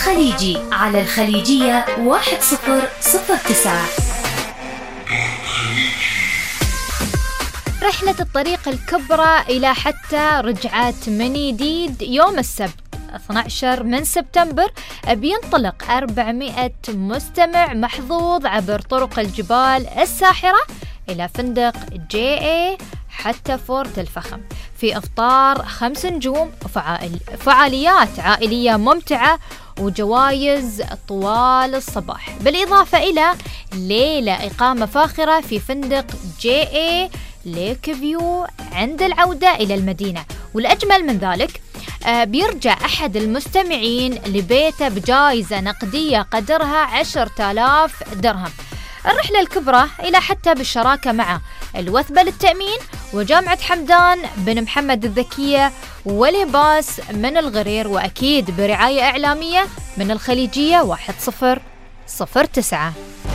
الخليجي على الخليجية 1009. رحلة الطريق الكبرى إلى حتى رجعت منيديد يوم السبت 12 من سبتمبر. بينطلق 400 مستمع محظوظ عبر طرق الجبال الساحرة إلى فندق JA حتى فورت الفخم في إفطار 5 نجوم وفعاليات عائلية ممتعة وجوائز طوال الصباح، بالإضافة إلى ليلة إقامة فاخرة في فندق JA ليك فيو عند العودة إلى المدينة. والأجمل من ذلك بيرجع أحد المستمعين لبيته بجائزة نقدية قدرها 10,000 درهم. الرحلة الكبرى إلى حتى بالشراكة مع الوثبة للتأمين وجامعة حمدان بن محمد الذكية ولباس من الغرير، وأكيد برعاية إعلامية من الخليجية 1009.